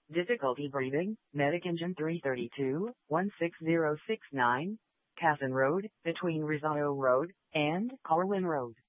Difficulty breathing, Medic Engine 332, 16069, Casson Road, between Rizzao Road and Carlin Road.